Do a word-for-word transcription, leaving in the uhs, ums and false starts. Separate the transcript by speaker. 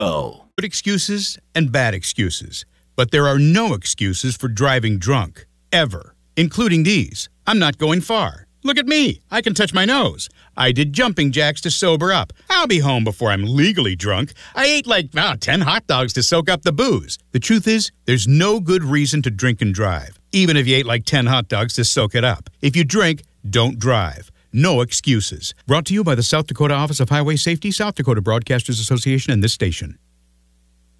Speaker 1: Oh.
Speaker 2: Good excuses and bad excuses. But there are no excuses for driving drunk, ever, including these. I'm not going far. Look at me. I can touch my nose. I did jumping jacks to sober up. I'll be home before I'm legally drunk. I ate like oh, ten hot dogs to soak up the booze. The truth is, there's no good reason to drink and drive, even if you ate like ten hot dogs to soak it up. If you drink, don't drive. No excuses. Brought to you by the South Dakota Office of Highway Safety, South Dakota Broadcasters Association, and this station.